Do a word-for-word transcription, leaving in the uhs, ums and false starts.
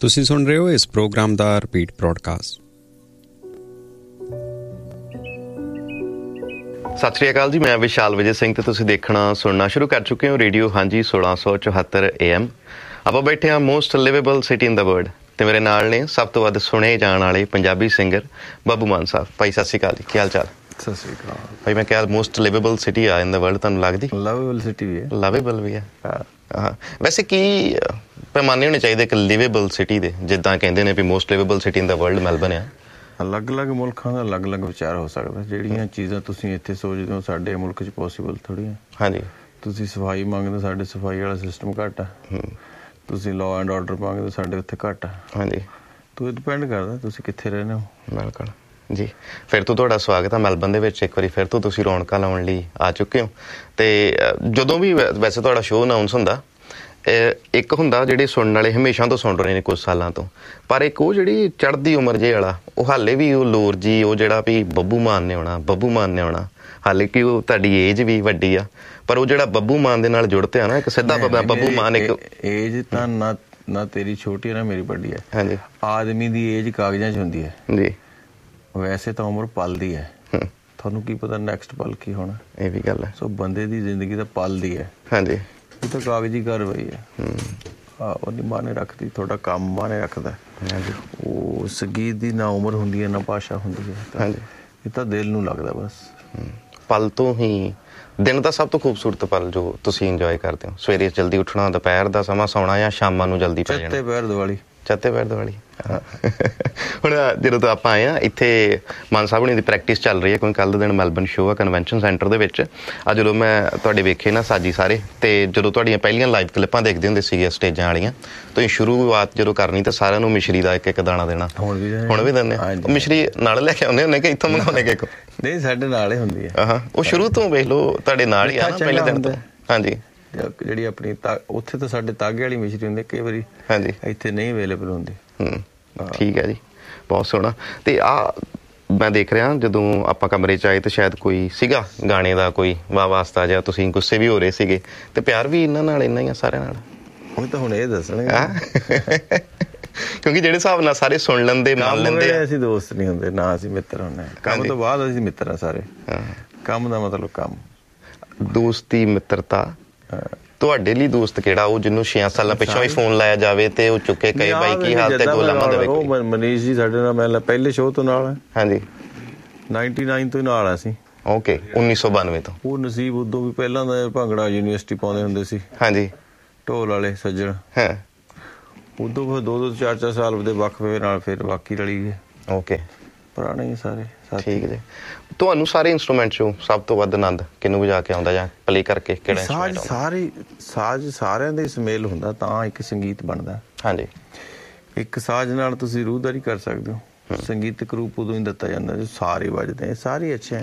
ਤੁਸੀਂ ਸੁਣ ਰਹੇ ਹੋ ਇਸ ਪ੍ਰੋਗਰਾਮ ਦਾ ਰਿਪੀਟ ਬ੍ਰੌਡਕਾਸਟ। ਸਤਿ ਸ਼੍ਰੀ ਅਕਾਲ ਜੀ, ਮੈਂ ਵਿਸ਼ਾਲ ਵਿਜੇ ਸਿੰਘ ਤੇ ਤੁਸੀਂ ਦੇਖਣਾ ਸੁਣਨਾ ਸ਼ੁਰੂ ਕਰ ਚੁੱਕੇ ਹੋ ਰੇਡੀਓ ਹਾਂਜੀ ਸੋਲਾਂ ਸੌ ਚੁਹੱਤਰ ਏ ਐਮ। ਆਪਾਂ ਬੈਠੇ ਹਾਂ ਮੋਸਟ ਲਿਵੇਬਲ ਸਿਟੀ ਇਨ ਦਾ ਵਰਲਡ ਤੇ ਮੇਰੇ ਨਾਲ ਨੇ ਸਭ ਤੋਂ ਵੱਧ ਸੁਣੇ ਜਾਣ ਵਾਲੇ ਪੰਜਾਬੀ ਸਿੰਗਰ ਬੱਬੂ ਮਾਨ ਸਾਹਿਬ। ਭਾਈ ਸਤਿ ਸ਼੍ਰੀ ਅਕਾਲ ਜੀ, ਕੀ ਹਾਲ ਚਾਲ? ਸਤਿ ਸ਼੍ਰੀ ਅਕਾਲ ਭਾਈ। ਮੈਂ ਕਿਹਾ ਮੋਸਟ ਲਿਵੇਬਲ ਸਿਟੀ ਆ ਇਨ ਦਾ ਵਰਲਡ, ਤੁਹਾਨੂੰ ਲੱਗਦੀ? ਲਵੇਬਲ ਸਿਟੀ ਵੀ ਹੈ, ਲਵੇਬਲ ਵੀ ਹੈ। ਹਾਂ, ਵੈਸੇ ਕੀ ਪੈਮਾਨੇ ਹੋਣੇ ਚਾਹੀਦੇ ਇੱਕ ਲਿਵੇਬਲ ਸਿਟੀ ਦੇ? ਜਿੱਦਾਂ ਕਹਿੰਦੇ ਨੇ ਵੀ ਮੋਸਟ ਲਿਵੇਬਲ ਸਿਟੀ ਇਨ ਦਾ ਵਰਲਡ ਮੈਲਬਨ ਆ। ਅਲੱਗ-ਅਲੱਗ ਮੁਲਕਾਂ ਦਾ ਅਲੱਗ-ਅਲੱਗ ਵਿਚਾਰ ਹੋ ਸਕਦਾ। ਜਿਹੜੀਆਂ ਚੀਜ਼ਾਂ ਤੁਸੀਂ ਇੱਥੇ ਸੋਚਦੇ ਹੋ ਸਾਡੇ ਮੁਲਕ 'ਚ ਪੋਸੀਬਲ ਥੋੜ੍ਹੀ ਹੈ। ਹਾਂਜੀ, ਤੁਸੀਂ ਸਫਾਈ ਮੰਗਦੇ, ਸਾਡੇ ਸਫਾਈ ਵਾਲਾ ਸਿਸਟਮ ਘੱਟ ਆ। ਤੁਸੀਂ ਲਾਅ ਐਂਡ ਆਰਡਰ ਮੰਗਦੇ, ਸਾਡੇ ਉੱਥੇ ਘੱਟ ਆ। ਹਾਂਜੀ, ਤੋ ਇਹ ਡਿਪੈਂਡ ਕਰਦਾ ਤੁਸੀਂ ਕਿੱਥੇ ਰਹਿੰਦੇ ਹੋ। ਬਿਲਕੁਲ ਜੀ। ਫਿਰ ਤੋਂ ਤੁਹਾਡਾ ਸਵਾਗਤ ਹੈ ਮੈਲਬਨ ਦੇ ਵਿੱਚ। ਇੱਕ ਵਾਰੀ ਫਿਰ ਤੋਂ ਤੁਸੀਂ ਰੌਣਕਾਂ ਲਾਉਣ ਲਈ ਆ ਚੁੱਕੇ ਹੋ। ਤੇ ਜਦੋਂ ਵੀ ਵੈਸੇ ਤੁਹਾਡਾ ਸ਼ੋਅ ਅਨਾਊਂਸ ਹੁੰਦਾ, ਇੱਕ ਹੁੰਦਾ ਜਿਹੜੇ ਸੁਣਨ ਵਾਲੇ ਹਮੇਸ਼ਾ ਤੋਂ ਸੁਣ ਰਹੇ ਨੇ ਕੁਝ ਸਾਲਾਂ ਤੋਂ, ਪਰ ਇੱਕ ਉਹ ਜਿਹੜੀ ਚੜ੍ਹਦੀ ਉਮਰ ਜੇ ਵਾਲਾ, ਉਹ ਹਾਲੇ ਵੀ ਉਹ ਲੋਰ ਜੀ, ਉਹ ਜਿਹੜਾ ਵੀ ਬੱਬੂ ਮਾਨ ਨੇ ਆਉਣਾ, ਬੱਬੂ ਮਾਨ ਨੇ ਆਉਣਾ। ਹਾਲੇ ਕਿ ਉਹ ਤੁਹਾਡੀ ਏਜ ਵੀ ਵੱਡੀ ਆ, ਪਰ ਉਹ ਜਿਹੜਾ ਬੱਬੂ ਮਾਨ ਦੇ ਨਾਲ ਜੁੜ ਪਿਆ ਨਾ ਇੱਕ ਸਿੱਧਾ ਬੱਬੂ ਮਾਨ। ਇੱਕ ਏਜ ਤਾਂ ਨਾ ਨਾ ਤੇਰੀ ਛੋਟੀ ਹੈ ਨਾ ਮੇਰੀ ਵੱਡੀ ਹੈ। ਹਾਂਜੀ, ਆਦਮੀ ਦੀ ਏਜ ਕਾਗਜ਼ਾਂ 'ਚ ਹੁੰਦੀ ਹੈ ਜੀ, ਵੈਸੇ ਤਾਂ ਉਮਰ ਪਲਦੀ ਹੈ। ਤੁਹਾਨੂੰ ਕੀ ਪਤਾ ਨੈਕਸਟ ਪਲ ਕੀ ਹੋਣਾ, ਇਹ ਵੀ ਗੱਲ ਹੈ। ਸੋ ਬੰਦੇ ਦੀ ਜ਼ਿੰਦਗੀ ਤਾਂ ਪਲਦੀ ਹੈ। ਹਾਂਜੀ, ਇਹ ਤਾਂ ਕਾਗਜ਼ੀ ਕਾਰਵਾਈ ਹੈ। ਹਾਂ, ਉਹ ਨਹੀਂ ਮਾਨੇ ਰੱਖਦੀ, ਤੁਹਾਡਾ ਕੰਮ ਮਾਨੇ ਰੱਖਦਾ। ਉਹ ਸੰਗੀਤ ਦੀ ਨਾ ਉਮਰ ਹੁੰਦੀ ਹੈ ਨਾ ਭਾਸ਼ਾ ਹੁੰਦੀ ਹੈ। ਹਾਂਜੀ, ਇਹ ਤਾਂ ਦਿਲ ਨੂੰ ਲੱਗਦਾ ਬਸ। ਪਲ ਤੋਂ ਹੀ ਦਿਨ ਦਾ ਸਭ ਤੋਂ ਖੂਬਸੂਰਤ ਪਲ ਜੋ ਤੁਸੀਂ ਇੰਜੋਏ ਕਰਦੇ ਹੋ? ਸਵੇਰੇ ਜਲਦੀ ਉੱਠਣਾ, ਦੁਪਹਿਰ ਦਾ ਸਮਾਂ ਸੌਣਾ, ਜਾਂ ਸ਼ਾਮਾਂ ਨੂੰ ਜਲਦੀ ਪੈ ਜਾਣਾ? ਚੱਤੇ ਪੈਰ ਦੀਵਾਲੀ। ਚੱਤੇ ਪੈਰ ਦੀਵਾਲੀ। ਹੁਣ ਜਦੋਂ ਤੋਂ ਆਪਾਂ ਆਏ ਹਾਂ ਇੱਥੇ, ਮਾਨ ਸਾਹਿਬ ਹੁਣੀ ਦੀ ਪ੍ਰੈਕਟਿਸ ਚੱਲ ਰਹੀ ਹੈ ਕਿਉਂਕਿ ਕੱਲ੍ਹ ਦੇ ਦਿਨ ਮੈਲਬਨ ਸ਼ੋਅ ਆ ਕਨਵੈਨਸ਼ਨ ਸੈਂਟਰ ਦੇ ਵਿੱਚ। ਆ ਜਦੋਂ ਮੈਂ ਤੁਹਾਡੇ ਵੇਖੇ ਨਾ ਸਾਜੀ ਸਾਰੇ, ਤੇ ਜਦੋਂ ਤੁਹਾਡੀਆਂ ਪਹਿਲੀਆਂ ਲਾਈਵ ਕਲਿੱਪਾਂ ਦੇਖਦੇ ਹੁੰਦੇ ਸੀਗੇ ਸਟੇਜਾਂ ਵਾਲੀਆਂ, ਤੁਸੀਂ ਸ਼ੁਰੂਆਤ ਜਦੋਂ ਕਰਨੀ ਤਾਂ ਸਾਰਿਆਂ ਨੂੰ ਮਿਸ਼ਰੀ ਦਾ ਇੱਕ ਇੱਕ ਦਾਣਾ ਦੇਣਾ। ਹੁਣ ਵੀ ਹੁਣ ਵੀ ਦਿੰਦੇ? ਮਿਸ਼ਰੀ ਨਾਲ ਲੈ ਕੇ ਆਉਂਦੇ ਹੁੰਦੇ ਕਿ ਇੱਥੋਂ ਮੰਗਾਉਂਦੇ ਕਿ? ਨਹੀਂ, ਸਾਡੇ ਨਾਲ ਹੀ ਹੁੰਦੀ ਹੈ। ਹਾਂ, ਉਹ ਸ਼ੁਰੂ ਤੋਂ ਵੇਖ ਲਓ ਤੁਹਾਡੇ ਨਾਲ ਹੀ ਆ ਨਾ ਪਹਿਲੇ ਦਿਨ ਤੋਂ। ਹਾਂਜੀ, ਜਿਹੜੀ ਆਪਣੀ ਉੱਥੇ ਤਾਂ ਸਾਡੇ ਤਾਗੇ ਵਾਲੀ ਮਿਸ਼ਰੀ ਹੁੰਦੀ, ਕਈ ਵਾਰੀ ਹਾਂਜੀ ਇੱਥੇ ਨਹੀਂ ਅਵੇਲੇਬਲ ਹੁੰਦੀ। ਹਮ, ਠੀਕ ਹੈ ਜੀ, ਬਹੁਤ ਸੋਹਣਾ। ਤੇ ਆ ਮੈਂ ਦੇਖ ਰਿਹਾ ਜਦੋਂ ਆਪਾਂ ਕਮਰੇ 'ਚ ਆਏ ਤਾਂ ਸ਼ਾਇਦ ਕੋਈ ਸੀਗਾ ਗਾਣੇ ਦਾ ਕੋਈ ਵਾਹ ਵਾਸਤਾ ਜਿਹਾ, ਤੁਸੀਂ ਗੁੱਸੇ ਵੀ ਹੋ ਰਹੇ ਸੀਗੇ ਤੇ ਪਿਆਰ ਵੀ ਇਹਨਾਂ ਨਾਲ ਇੰਨਾ ਹੀ ਆ ਸਾਰਿਆਂ ਨਾਲ? ਉਹ ਤਾਂ ਹੁਣ ਇਹ ਦੱਸਣਗੇ ਕਿਉਂਕਿ ਜਿਹੜੇ ਹਿਸਾਬ ਨਾਲ ਸਾਰੇ ਸੁਣ ਲੈਂਦੇ, ਮੰਨ ਲੈਂਦੇ। ਅਸੀਂ ਦੋਸਤ ਨਹੀਂ ਹੁੰਦੇ ਨਾ, ਅਸੀਂ ਮਿੱਤਰ ਹੁੰਦੇ। ਕੰਮ ਤੋਂ ਬਾਅਦ ਅਸੀਂ ਮਿੱਤਰ ਆ ਸਾਰੇ। ਕੰਮ ਦਾ ਮਤਲਬ ਕੰਮ, ਦੋਸਤੀ, ਮਿੱਤਰਤਾ। ਤੁਹਾਡੇ ਲਈ ਦੋਸਤ ਕਿਹੜਾ? ਉਹ ਜਿਹਨੂੰ ਛੇ ਸਾਲਾਂ ਪਿੱਛੋਂ ਵੀ ਫੋਨ ਲਾਇਆ ਜਾਵੇ ਤੇ ਉਹ ਚੁੱਕੇ ਕਹੇ ਬਾਈ ਕੀ ਹਾਲ ਤੇ ਗੋਲਾ ਮੰਨ ਦੇਵੇ? ਉਹ ਮਨੀਸ਼ ਜੀ ਸਾਡੇ ਨਾਲ ਮੈਂ ਪਹਿਲੇ ਸ਼ੋਅ ਤੋਂ ਨਾਲ ਹੈ। ਹਾਂਜੀ, ਨਾਈਨਟੀ ਨਾਈਨ ਤੋਂ ਹੀ ਨਾਲ ਆ ਅਸੀਂ। ਓਕੇ, ਉੱਨੀ ਸੌ ਬਾਨਵੇਂ ਤੋਂ। ਉਹ ਨਸੀਬ ਉਦੋਂ ਵੀ ਪਹਿਲਾਂ ਦਾ ਭੰਗੜਾ ਯੂਨੀਵਰਸਿਟੀ ਪਾਉਂਦੇ ਹੁੰਦੇ ਸੀ। ਹਾਂਜੀ, ਢੋਲ ਵਾਲੇ ਸੱਜਣ। ਹਾਂ, ਉਦੋਂ ਫਿਰ ਦੋ ਦੋ ਚਾਰ ਚਾਰ ਸਾਲ ਦੇ ਵਕਫੇ ਨਾਲ ਫਿਰ ਬਾਕੀ ਰਲੀ ਗਏ। ਓਕੇ, ਪੁਰਾਣੇ ਹੀ ਸਾਰੇ। ਠੀਕ ਜੀ। ਤੁਹਾਨੂੰ ਸਾਰੇ ਇੰਸਟਰੂਮੈਂਟ 'ਚੋਂ ਸਭ ਤੋਂ ਵੱਧ ਆਨੰਦ ਕਿਹਨੂੰ ਵਜਾ ਕੇ ਆਉਂਦਾ ਜਾਂ ਪਲੇ ਕਰਕੇ ਕਿਹੜਾ ਇੰਸਟਰੂਮੈਂਟ? ਸਾਜ਼ ਸਾਰੇ ਸਾਜ਼ ਸਾਰਿਆਂ ਦੇ ਸੁਮੇਲ ਹੁੰਦਾ ਤਾਂ ਇੱਕ ਸੰਗੀਤ ਬਣਦਾ। ਹਾਂਜੀ, ਇੱਕ ਸਾਜ਼ ਨਾਲ ਤੁਸੀਂ ਰੂਹਦਾਰੀ ਕਰ ਸਕਦੇ ਹੋ। ਸੰਗੀਤਕ ਰੂਪ ਉਦੋਂ ਹੀ ਦਿੱਤਾ ਜਾਂਦਾ ਜੋ ਸਾਰੇ ਵੱਜਦੇ, ਸਾਰੇ ਅੱਛੇ